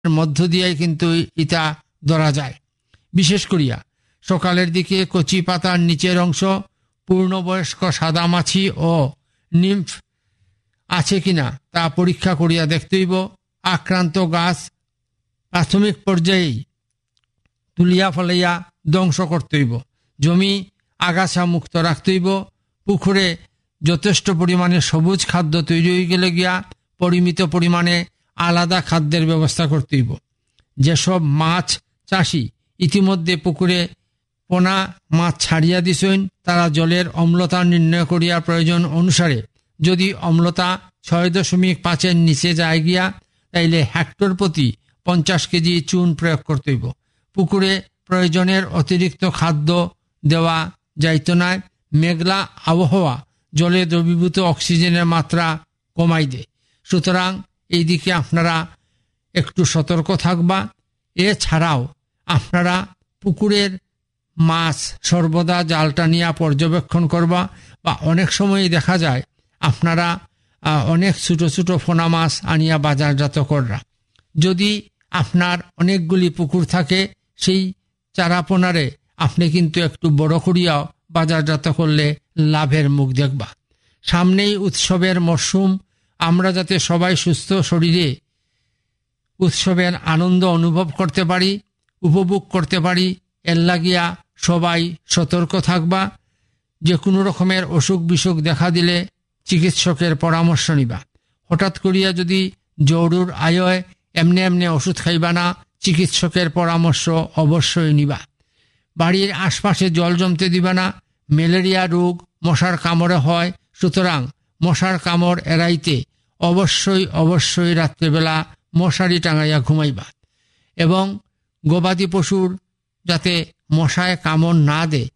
মধ্য দিয়ে কিন্তু ইটা ধরা যায়। বিশেষ করিয়া সকালের দিকে কচি পাতার নিচের অংশ পূর্ণবয়স্ক সাদামাছি ও নিম্ফ আছে কিনা তা পরীক্ষা করিয়া দেখতে হইব। আক্রান্ত গাছ প্রাথমিক পর্যায়েই তুলিয়া ফলাইয়া ধ্বংস করতে হইব। জমি আগাছা মুক্ত রাখতে হইব। পুকুরে যথেষ্ট পরিমাণে সবুজ খাদ্য তৈরি হয়ে গেলে গিয়া পরিমিত পরিমাণে আলাদা খাদ্যের ব্যবস্থা করতে হইব। যেসব মাছ চাষি ইতিমধ্যে পুকুরে পোনা মাছ ছাড়িয়া দিছেন তারা জলের অম্লতা নির্ণয় করিয়া প্রয়োজন অনুসারে যদি অম্লতা 6.5-এর নিচে যায় গিয়া তাইলে হেক্টর প্রতি 50 কেজি চুন প্রয়োগ করতে হইব। পুকুরে প্রয়োজনের অতিরিক্ত খাদ্য দেওয়া যাইত না। মেঘলা আবহাওয়া জলে দ্রবীভূত অক্সিজেনের মাত্রা কমাই দেয়। সুতরাং এই দিকে আপনারা একটু সতর্ক থাকবা। এছাড়াও আপনারা পুকুরের মাছ সর্বদা জাল টানিয়া পর্যবেক্ষণ করবা। বা অনেক সময় দেখা যায় আপনারা অনেক ছোট ছোট ফোনা মাছ আনিয়া বাজারজাত কররা। যদি আপনার অনেকগুলি পুকুর থাকে সেই চারা পোনারে আপনি কিন্তু একটু বড় করিয়াও বাজারজাত করলে লাভের মুখ দেখবা। সামনেই উৎসবের মরশুম। আমরা যাতে সবাই সুস্থ শরীরে উৎসবের আনন্দ অনুভব করতে পারি, উপভোগ করতে পারি, এর লাগিয়া সবাই সতর্ক থাকবা। যে কোনো রকমের অসুখ বিসুখ দেখা দিলে চিকিৎসকের পরামর্শ নিবা। হঠাৎ করিয়া যদি জরুর আয় এমনি এমনি ওষুধ খাইবা না, চিকিৎসকের পরামর্শ অবশ্যই নিবা। বাড়ির আশপাশে জল জমতে দিবা না। ম্যালেরিয়া রোগ মশার কামড়ে হয়, সুতরাং মশার কামড় এড়াইতে অবশ্যই রাত্রেবেলা মশারি টাঙাইয়া ঘুমাইবা। এবং গবাদি পশুর যাতে মশায় কামড় না দেয়